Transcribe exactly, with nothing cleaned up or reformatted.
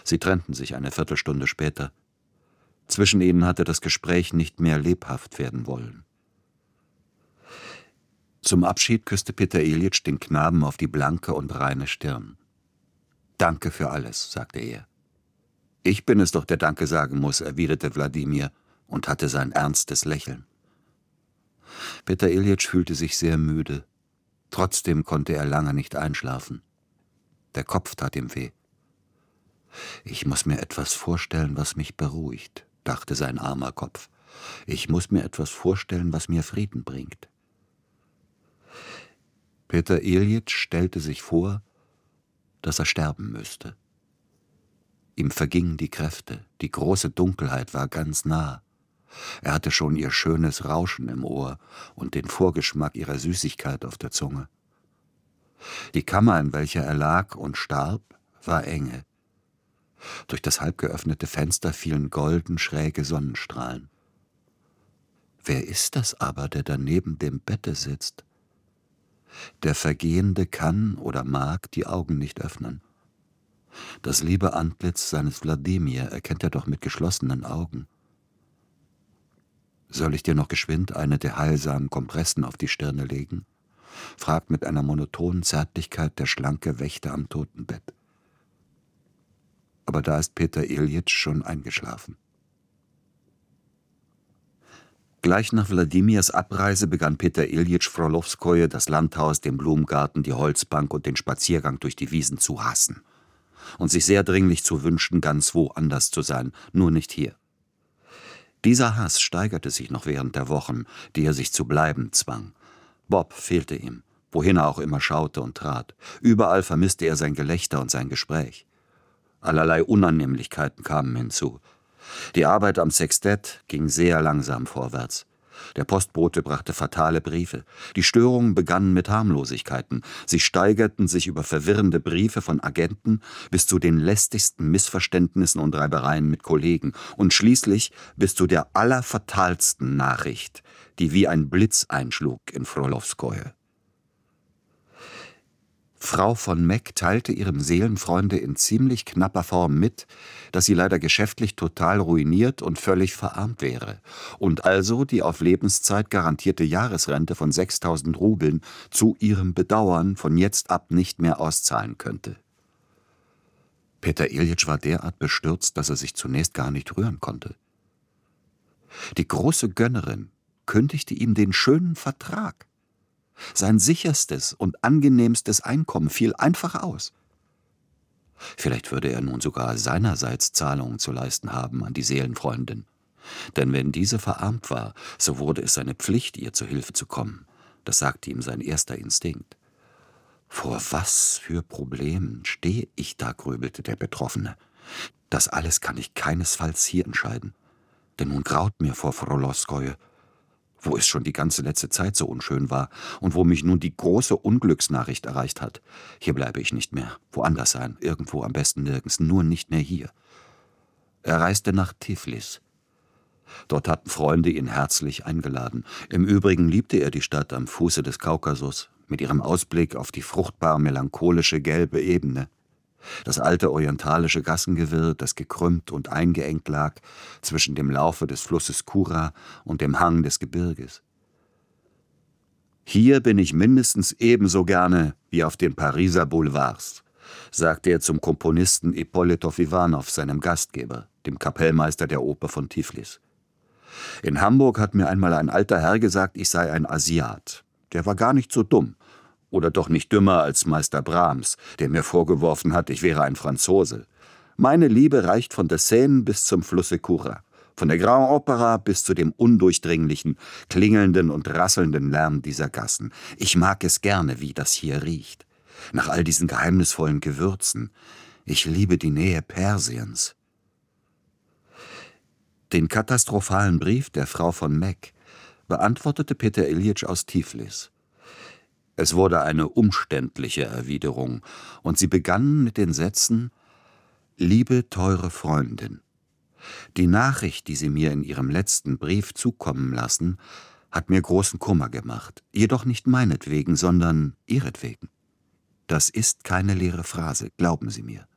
Sie trennten sich eine Viertelstunde später. Zwischen ihnen hatte das Gespräch nicht mehr lebhaft werden wollen. Zum Abschied küsste Peter Iljitsch den Knaben auf die blanke und reine Stirn. »Danke für alles«, sagte er. »Ich bin es doch, der Danke sagen muss«, erwiderte Wladimir und hatte sein ernstes Lächeln. Peter Iljitsch fühlte sich sehr müde. Trotzdem konnte er lange nicht einschlafen. Der Kopf tat ihm weh. »Ich muss mir etwas vorstellen, was mich beruhigt«, dachte sein armer Kopf. »Ich muss mir etwas vorstellen, was mir Frieden bringt.« Peter Iljitsch stellte sich vor, dass er sterben müsste. Ihm vergingen die Kräfte, die große Dunkelheit war ganz nah. Er hatte schon ihr schönes Rauschen im Ohr und den Vorgeschmack ihrer Süßigkeit auf der Zunge. Die Kammer, in welcher er lag und starb, war enge. Durch das halb geöffnete Fenster fielen golden schräge Sonnenstrahlen. Wer ist das aber, der da neben dem Bette sitzt? Der Vergehende kann oder mag die Augen nicht öffnen. Das liebe Antlitz seines Wladimir erkennt er doch mit geschlossenen Augen. »Soll ich dir noch geschwind eine der heilsamen Kompressen auf die Stirne legen?« fragt mit einer monotonen Zärtlichkeit der schlanke Wächter am Totenbett. Aber da ist Peter Iljitsch schon eingeschlafen. Gleich nach Wladimirs Abreise begann Peter Iljitsch Frolowskoje das Landhaus, den Blumengarten, die Holzbank und den Spaziergang durch die Wiesen zu hassen und sich sehr dringlich zu wünschen, ganz woanders zu sein, nur nicht hier. Dieser Hass steigerte sich noch während der Wochen, die er sich zu bleiben zwang. Bob fehlte ihm, wohin er auch immer schaute und trat. Überall vermisste er sein Gelächter und sein Gespräch. Allerlei Unannehmlichkeiten kamen hinzu. Die Arbeit am Sextett ging sehr langsam vorwärts. Der Postbote brachte fatale Briefe. Die Störungen begannen mit Harmlosigkeiten. Sie steigerten sich über verwirrende Briefe von Agenten bis zu den lästigsten Missverständnissen und Reibereien mit Kollegen und schließlich bis zu der allerfatalsten Nachricht, die wie ein Blitz einschlug in Frolowskoje. Frau von Meck teilte ihrem Seelenfreunde in ziemlich knapper Form mit, dass sie leider geschäftlich total ruiniert und völlig verarmt wäre und also die auf Lebenszeit garantierte Jahresrente von sechstausend Rubeln zu ihrem Bedauern von jetzt ab nicht mehr auszahlen könnte. Peter Iljitsch war derart bestürzt, dass er sich zunächst gar nicht rühren konnte. Die große Gönnerin kündigte ihm den schönen Vertrag. Sein sicherstes und angenehmstes Einkommen fiel einfach aus. Vielleicht würde er nun sogar seinerseits Zahlungen zu leisten haben an die Seelenfreundin. Denn wenn diese verarmt war, so wurde es seine Pflicht, ihr zu Hilfe zu kommen. Das sagte ihm sein erster Instinkt. Vor was für Problemen stehe ich da, grübelte der Betroffene. Das alles kann ich keinesfalls hier entscheiden. Denn nun graut mir vor Frolowskoje, wo es schon die ganze letzte Zeit so unschön war und wo mich nun die große Unglücksnachricht erreicht hat. Hier bleibe ich nicht mehr, woanders sein, irgendwo, am besten nirgends, nur nicht mehr hier. Er reiste nach Tiflis. Dort hatten Freunde ihn herzlich eingeladen. Im Übrigen liebte er die Stadt am Fuße des Kaukasus, mit ihrem Ausblick auf die fruchtbar melancholische gelbe Ebene. Das alte orientalische Gassengewirr, das gekrümmt und eingeengt lag zwischen dem Laufe des Flusses Kura und dem Hang des Gebirges. »Hier bin ich mindestens ebenso gerne wie auf den Pariser Boulevards«, sagte er zum Komponisten Ippolitow Iwanow, seinem Gastgeber, dem Kapellmeister der Oper von Tiflis. »In Hamburg hat mir einmal ein alter Herr gesagt, ich sei ein Asiat. Der war gar nicht so dumm. Oder doch nicht dümmer als Meister Brahms, der mir vorgeworfen hat, ich wäre ein Franzose. Meine Liebe reicht von der Seine bis zum Flusse Kura, von der Grand Opera bis zu dem undurchdringlichen, klingelnden und rasselnden Lärm dieser Gassen. Ich mag es gerne, wie das hier riecht. Nach all diesen geheimnisvollen Gewürzen. Ich liebe die Nähe Persiens.« Den katastrophalen Brief der Frau von Meck beantwortete Peter Iljitsch aus Tiflis. Es wurde eine umständliche Erwiderung, und sie begann mit den Sätzen: »Liebe, teure Freundin, die Nachricht, die Sie mir in Ihrem letzten Brief zukommen lassen, hat mir großen Kummer gemacht, jedoch nicht meinetwegen, sondern Ihretwegen. Das ist keine leere Phrase, glauben Sie mir.